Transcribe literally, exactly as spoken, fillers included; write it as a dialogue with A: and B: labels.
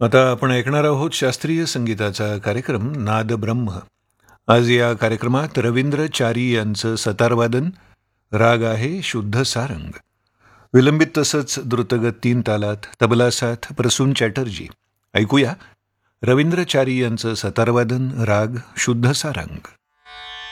A: आता आपण ऐकणार आहोत शास्त्रीय संगीताचा कार्यक्रम नाद ब्रह्म. आज या कार्यक्रमात रवींद्र चारी यांचं सतारवादन, राग आहे शुद्ध सारंग. विलंबित तसंच द्रुतगत तीन तालात तबला साथ प्रसून चॅटर्जी. ऐकूया रवींद्र चारी यांचं सतारवादन, राग शुद्ध सारंग.